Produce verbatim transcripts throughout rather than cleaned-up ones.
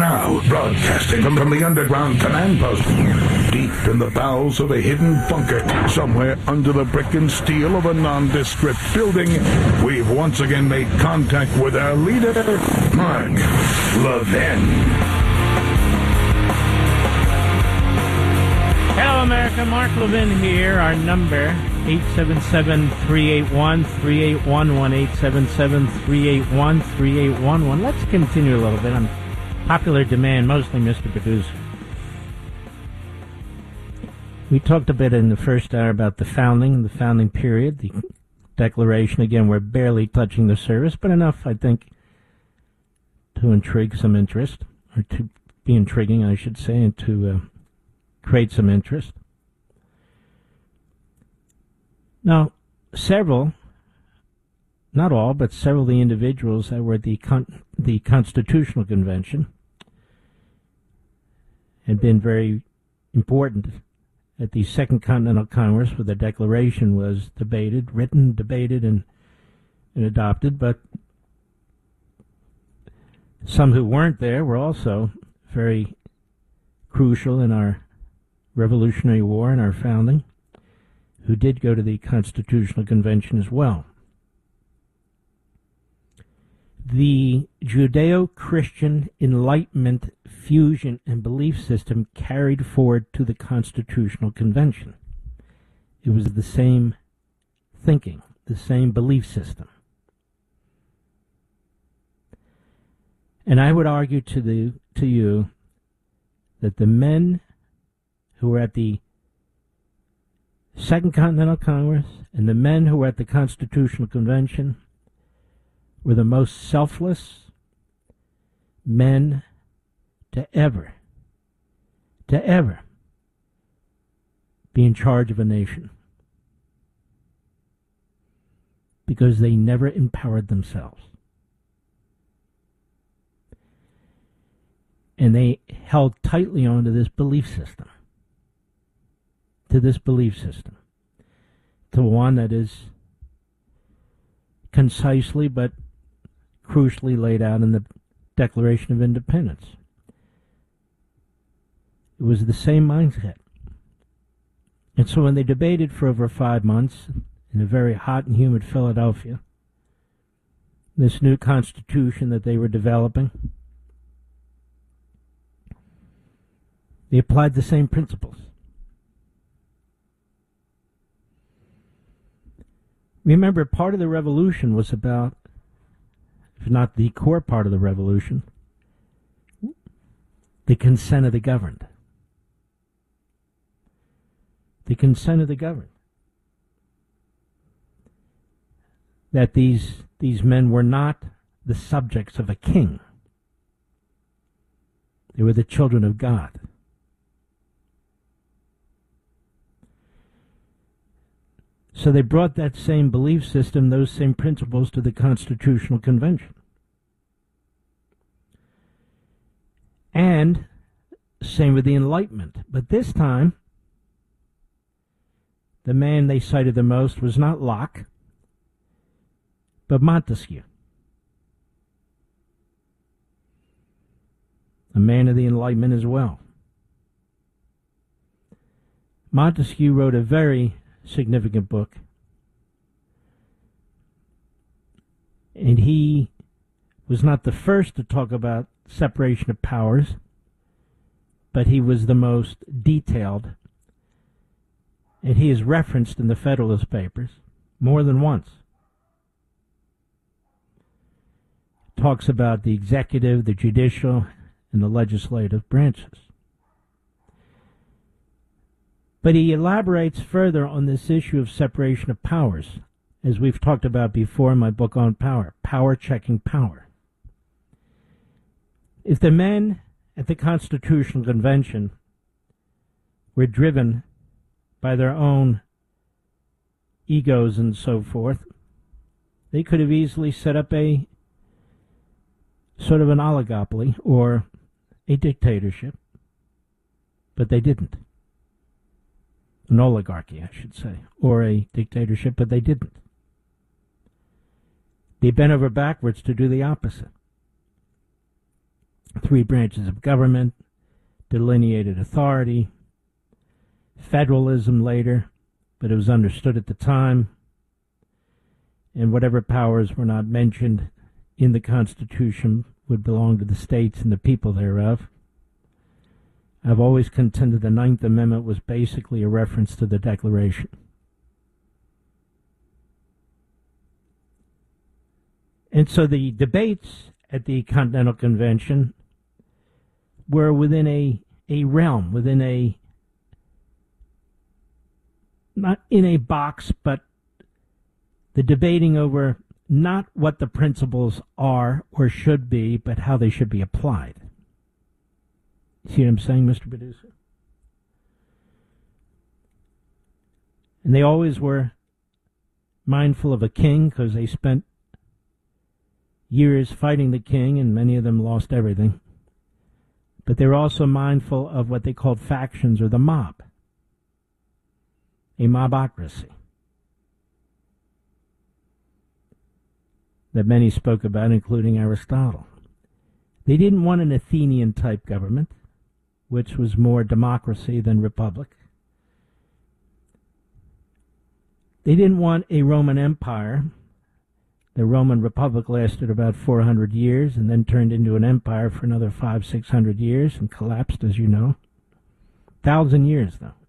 Now, broadcasting from, from the underground command post, deep in the bowels of a hidden bunker, somewhere under the brick and steel of a nondescript building, we've once again made contact with our leader, Mark Levin. Hello, America. Mark Levin here. Our number, eight seven seven, three eight one, three eight one one, eight seven seven, three eight one, three eight one one. Let's continue a little bit on popular demand, mostly Mister Producer. We talked a bit in the first hour about the founding, the founding period, the Declaration. Again, we're barely touching the surface, but enough, I think, to intrigue some interest, or to be intriguing, I should say, and to uh, create some interest. Now, several, not all, but several of the individuals that were at the, con- the Constitutional Convention had been very important at the Second Continental Congress, where the Declaration was debated, written, debated, and, and adopted, but some who weren't there were also very crucial in our Revolutionary War and our founding, who did go to the Constitutional Convention as well. The Judeo-Christian Enlightenment fusion and belief system carried forward to the Constitutional Convention. It was the same thinking, the same belief system. And I would argue to the to you that the men who were at the Second Continental Congress and the men who were at the Constitutional Convention were the most selfless men to ever, to ever be in charge of a nation, because they never empowered themselves. And they held tightly onto this belief system. To this belief system, to one that is concisely but crucially laid out in the Declaration of Independence. It was the same mindset. And so when they debated for over five months in a very hot and humid Philadelphia, this new Constitution that they were developing, they applied the same principles. Remember, part of the revolution was about, if not the core part of the revolution, the consent of the governed. The consent of the governed. That these, these men were not the subjects of a king. They were the children of God. So they brought that same belief system, those same principles to the Constitutional Convention. And same with the Enlightenment. But this time, the man they cited the most was not Locke, but Montesquieu. A man of the Enlightenment as well. Montesquieu wrote a very significant book, and he was not the first to talk about separation of powers, but he was the most detailed, and he is referenced in the Federalist Papers more than once. Talks about the executive, the judicial, and the legislative branches. But he elaborates further on this issue of separation of powers, as we've talked about before in my book on power, power checking power. If the men at the Constitutional Convention were driven by their own egos and so forth, they could have easily set up a sort of an oligopoly or a dictatorship, but they didn't. An oligarchy, I should say, or a dictatorship, but they didn't. They bent over backwards to do the opposite. three branches of government, delineated authority, federalism later, but it was understood at the time, and whatever powers were not mentioned in the Constitution would belong to the states and the people thereof. I've always contended the Ninth Amendment was basically a reference to the Declaration. And so the debates at the Continental Convention were within a, a realm, within a, not in a box, but the debating over not what the principles are or should be, but how they should be applied. See what I'm saying, Mister Producer? And they always were mindful of a king because they spent years fighting the king, and many of them lost everything. But they were also mindful of what they called factions or the mob, a mobocracy that many spoke about, including Aristotle. They didn't want an Athenian-type government, which was more democracy than republic. They didn't want a Roman Empire. The Roman Republic lasted about four hundred years and then turned into an empire for another five, six hundred years and collapsed, as you know. Thousand years, though.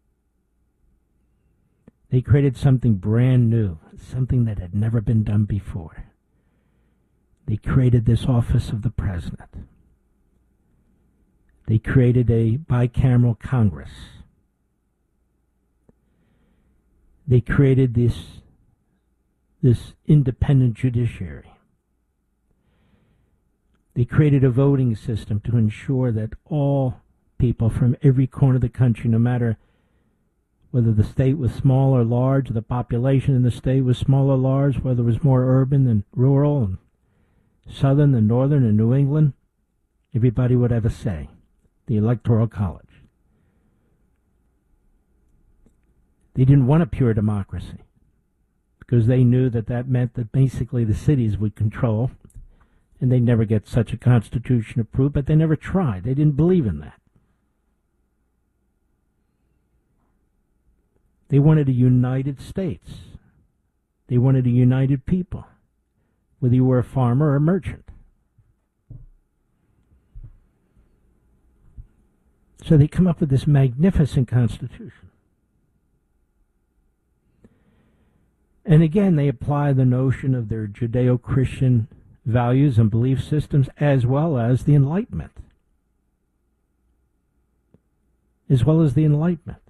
They created something brand new, something that had never been done before. They created this office of the president. They created a bicameral Congress. They created this, this independent judiciary. They created a voting system to ensure that all people from every corner of the country, no matter whether the state was small or large, the population in the state was small or large, whether it was more urban than rural, and southern and northern and New England, everybody would have a say. The Electoral College. They didn't want a pure democracy because they knew that that meant that basically the cities would control, and they'd never get such a constitution approved, but they never tried. They didn't believe in that. They wanted a united states. They wanted a united people, whether you were a farmer or a merchant. So they come up with this magnificent constitution. And again, they apply the notion of their Judeo-Christian values and belief systems as well as the Enlightenment. As well as the Enlightenment.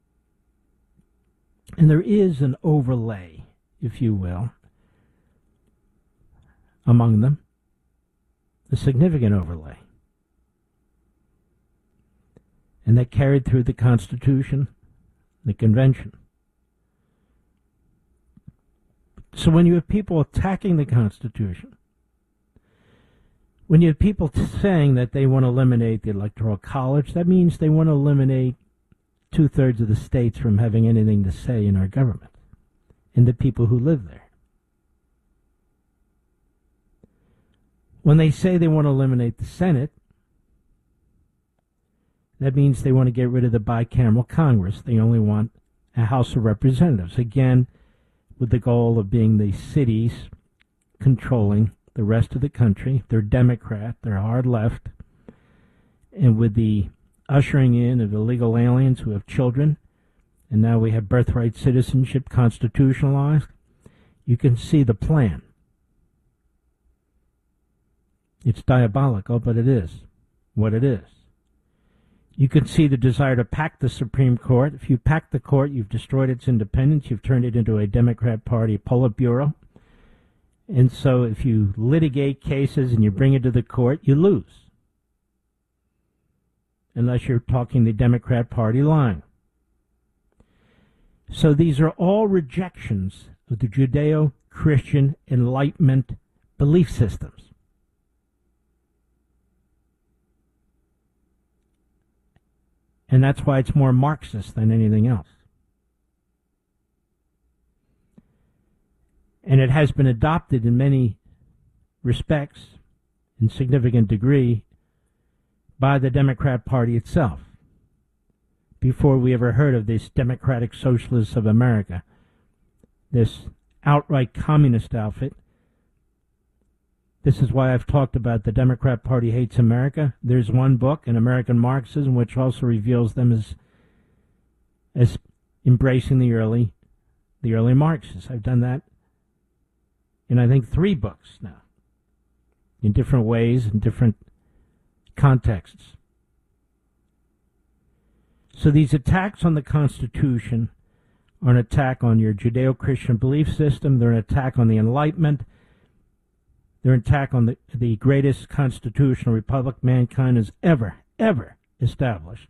And there is an overlay, if you will, among them, a significant overlay. And that carried through the Constitution, the Convention. So when you have people attacking the Constitution, when you have people saying that they want to eliminate the Electoral College, that means they want to eliminate two-thirds of the states from having anything to say in our government and the people who live there. When they say they want to eliminate the Senate, that means they want to get rid of the bicameral Congress. They only want a House of Representatives, again, with the goal of being the cities controlling the rest of the country. They're Democrat, they're hard left, and with the ushering in of illegal aliens who have children, and now we have birthright citizenship constitutionalized, you can see the plan. It's diabolical, but it is what it is. You can see the desire to pack the Supreme Court. If you pack the court, you've destroyed its independence. You've turned it into a Democrat Party Politburo. And so if you litigate cases and you bring it to the court, you lose. Unless you're talking the Democrat Party line. So these are all rejections of the Judeo-Christian Enlightenment belief systems. And that's why it's more Marxist than anything else. And it has been adopted in many respects, in significant degree, by the Democrat Party itself, before we ever heard of this Democratic Socialists of America, this outright communist outfit. This is why I've talked about the Democrat Party hates America. There's one book, An American Marxism, which also reveals them as as embracing the early the early Marxists. I've done that in, I think, three books now, in different ways, in different contexts. So these attacks on the Constitution are an attack on your Judeo-Christian belief system. They're an attack on the Enlightenment. They're an attack on the, the greatest constitutional republic mankind has ever, ever established.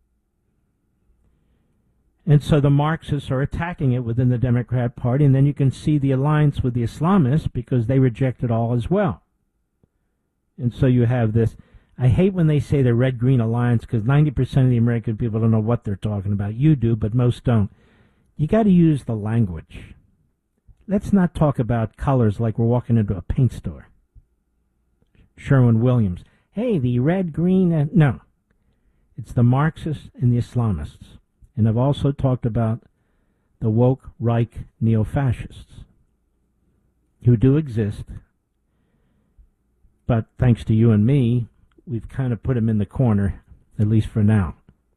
And so the Marxists are attacking it within the Democrat Party, and then you can see the alliance with the Islamists because they reject it all as well. And so you have this. I hate when they say the red-green alliance because ninety percent of the American people don't know what they're talking about. You do, but most don't. You got to use the language. Let's not talk about colors like we're walking into a paint store. Sherwin-Williams. Hey, the red, green, uh, no. It's the Marxists and the Islamists. And I've also talked about the woke, Reich neo-fascists, who do exist. But thanks to you and me, we've kind of put them in the corner, at least for now.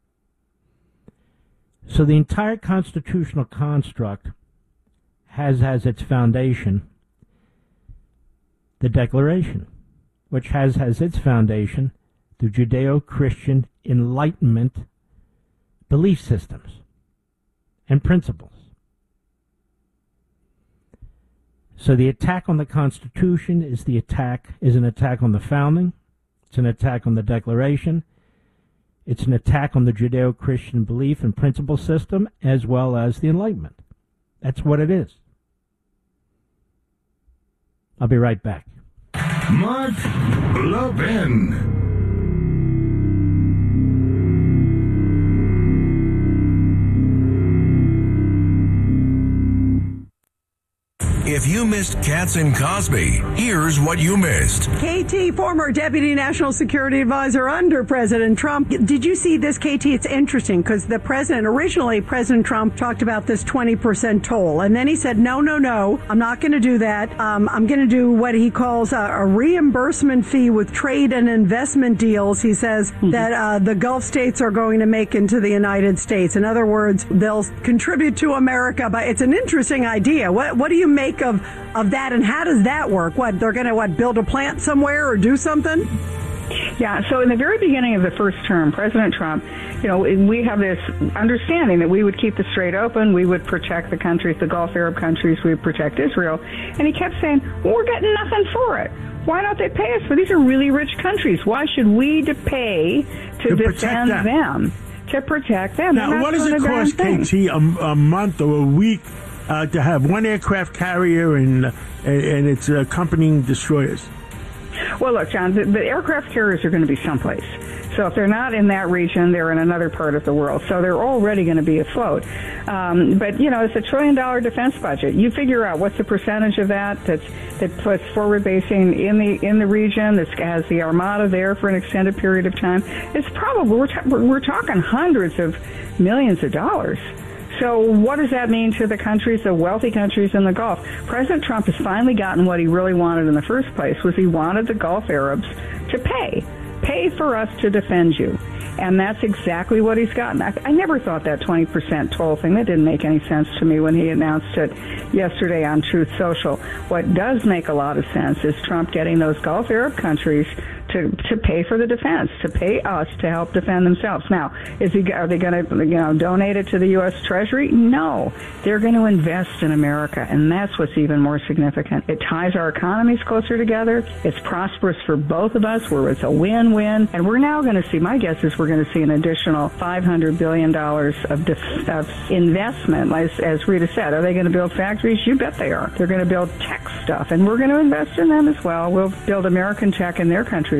So the entire constitutional construct has as its foundation the Declaration, which has as its foundation the Judeo-Christian Enlightenment belief systems and principles. So the attack on the Constitution is the attack is an attack on the founding. It's an attack on the Declaration. It's an attack on the Judeo-Christian belief and principle system as well as the Enlightenment. That's what it is. I'll be right back. Mark Levin. If you missed Katz and Cosby, here's what you missed. K T, former Deputy National Security Advisor under President Trump. Did you see this, K T? It's interesting because the president, originally President Trump talked about this twenty percent toll. And then he said, no, no, no, I'm not going to do that. Um, I'm going to do what he calls a, a reimbursement fee with trade and investment deals. He says mm-hmm. that uh, the Gulf states are going to make into the United States. In other words, they'll contribute to America. But it's an interesting idea. What, what do you make of of that, and how does that work? What, they're going to what build a plant somewhere or do something? Yeah, so in the very beginning of the first term, President Trump, you know, we have this understanding that we would keep the Strait open, we would protect the countries, the Gulf Arab countries, we would protect Israel, and he kept saying, well, we're getting nothing for it. Why don't they pay us? For these are really rich countries. Why should we to pay to, to defend them? To protect them. Now, what does it cost, K T, a, a month or a week Uh, to have one aircraft carrier and uh, and its accompanying destroyers? Well, look, John, the, the aircraft carriers are going to be someplace. So if they're not in that region, they're in another part of the world. So they're already going to be afloat. Um, but, you know, it's a trillion-dollar defense budget. You figure out what's the percentage of that that's, that puts forward basing in the in the region, that has the Armada there for an extended period of time. It's probably, we're, ta- we're talking hundreds of millions of dollars. So what does that mean to the countries, the wealthy countries in the Gulf? President Trump has finally gotten what he really wanted in the first place, was he wanted the Gulf Arabs to pay. Pay for us to defend you. And that's exactly what he's gotten. I, I never thought that twenty percent toll thing, that didn't make any sense to me when he announced it yesterday on Truth Social. What does make a lot of sense is Trump getting those Gulf Arab countries to to pay for the defense, to pay us to help defend themselves. Now, is he are they going to you know donate it to the U S Treasury? No, they're going to invest in America, and that's what's even more significant. It ties our economies closer together. It's prosperous for both of us, where it's a win-win. And we're now going to see, my guess is we're going to see an additional five hundred billion dollars of, def- of investment. As, as Rita said, are they going to build factories? You bet they are. They're going to build tech stuff, and we're going to invest in them as well. We'll build American tech in their countries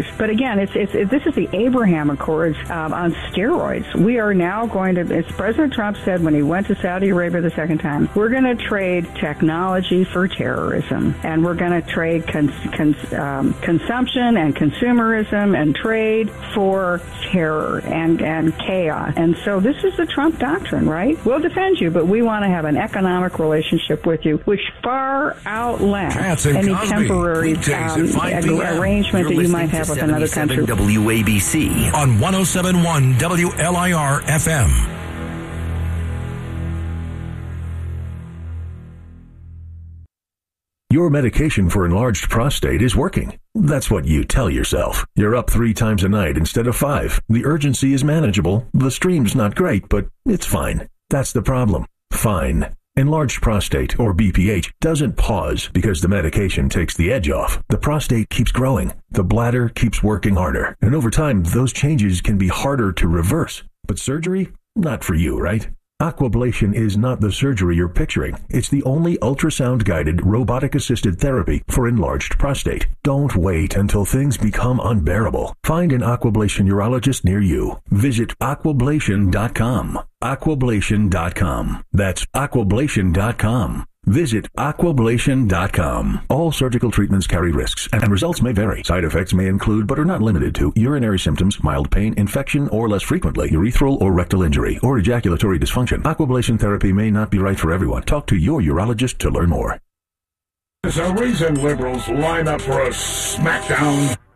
countries. But again, it's, it's it, this is the Abraham Accords um, on steroids. We are now going to, as President Trump said when he went to Saudi Arabia the second time, we're going to trade technology for terrorism, and we're going to trade cons, cons, um, consumption and consumerism and trade for terror and, and chaos. And so this is the Trump doctrine, right? We'll defend you, but we want to have an economic relationship with you, which far outlasts any Cosby. temporary um, arrangement that you might have with another country. W A B C on one oh seven point one W L I R F M. Your medication for enlarged prostate is working. That's what you tell yourself. You're up three times a night instead of five. The urgency is manageable. The stream's not great, but it's fine. That's the problem. Fine. Enlarged prostate, or B P H, doesn't pause because the medication takes the edge off. The prostate keeps growing. The bladder keeps working harder. And over time, those changes can be harder to reverse. But surgery? Not for you, right? Aquablation is not the surgery you're picturing. It's the only ultrasound-guided, robotic-assisted therapy for enlarged prostate. Don't wait until things become unbearable. Find an Aquablation urologist near you. Visit aquablation dot com. aquablation dot com. That's aquablation dot com. Visit aquablation dot com. All surgical treatments carry risks, and results may vary. Side effects may include, but are not limited to, urinary symptoms, mild pain, infection, or less frequently, urethral or rectal injury, or ejaculatory dysfunction. Aquablation therapy may not be right for everyone. Talk to your urologist to learn more. There's a reason liberals line up for a smackdown